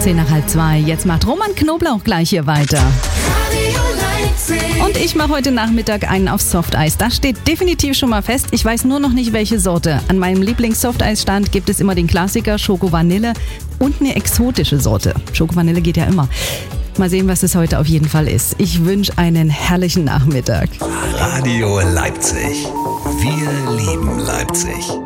2:10. Jetzt macht Roman Knoblauch gleich hier weiter. Und ich mache heute Nachmittag einen auf Softeis. Das steht definitiv schon mal fest. Ich weiß nur noch nicht, welche Sorte. An meinem Lieblings-Softeis-Stand gibt es immer den Klassiker Schoko-Vanille und eine exotische Sorte. Schoko-Vanille geht ja immer. Mal sehen, was es heute auf jeden Fall ist. Ich wünsche einen herrlichen Nachmittag. Radio Leipzig. Wir lieben Leipzig.